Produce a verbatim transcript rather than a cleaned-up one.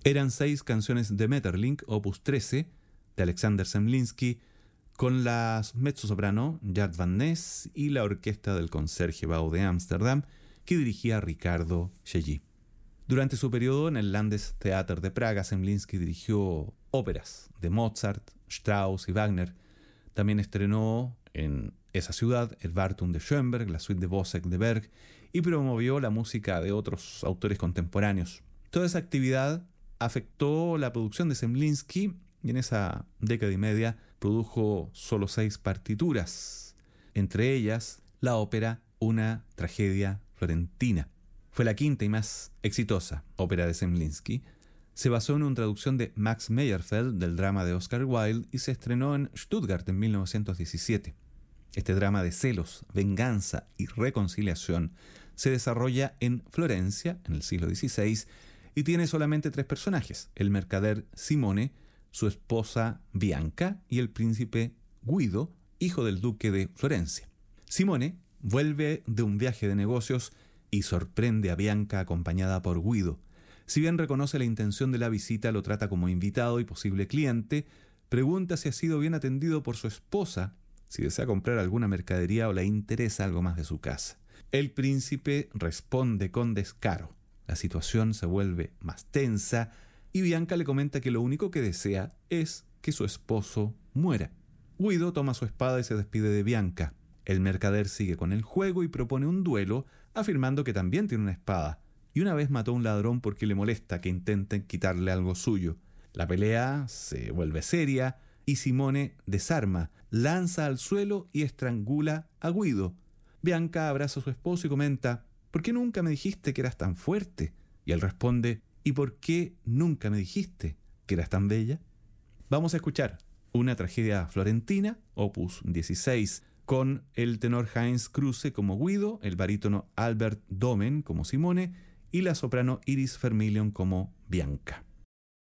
Eran seis canciones de Maeterlinck, opus trece, de Alexander Zemlinsky, con las mezzosoprano Jart van Ness y la orquesta del Concertgebouw de Ámsterdam, que dirigía Ricardo Chailly. Durante su periodo en el Landestheater de Praga, Zemlinsky dirigió óperas de Mozart, Strauss y Wagner. También estrenó en esa ciudad el Wartung de Schoenberg, la suite de Wozzeck de Berg, y promovió la música de otros autores contemporáneos. Toda esa actividad afectó la producción de Zemlinsky y en esa década y media produjo solo seis partituras, entre ellas la ópera Una tragedia florentina. Fue la quinta y más exitosa ópera de Zemlinsky. Se basó en una traducción de Max Meyerfeld del drama de Oscar Wilde y se estrenó en Stuttgart en mil novecientos diecisiete. Este drama de celos, venganza y reconciliación se desarrolla en Florencia, en el siglo dieciséis, y tiene solamente tres personajes: el mercader Simone, su esposa Bianca y el príncipe Guido, hijo del duque de Florencia. Simone vuelve de un viaje de negocios y sorprende a Bianca acompañada por Guido. Si bien reconoce la intención de la visita, lo trata como invitado y posible cliente, pregunta si ha sido bien atendido por su esposa, si desea comprar alguna mercadería o le interesa algo más de su casa. El príncipe responde con descaro. La situación se vuelve más tensa y Bianca le comenta que lo único que desea es que su esposo muera. Guido toma su espada y se despide de Bianca. El mercader sigue con el juego y propone un duelo, afirmando que también tiene una espada, y una vez mató a un ladrón porque le molesta que intenten quitarle algo suyo. La pelea se vuelve seria y Simone desarma, lanza al suelo y estrangula a Guido. Bianca abraza a su esposo y comenta: ¿por qué nunca me dijiste que eras tan fuerte? Y él responde: ¿y por qué nunca me dijiste que eras tan bella? Vamos a escuchar Una tragedia florentina, opus dieciséis, con el tenor Heinz Kruse como Guido, el barítono Albert Domen como Simone y la soprano Iris Vermilion como Bianca.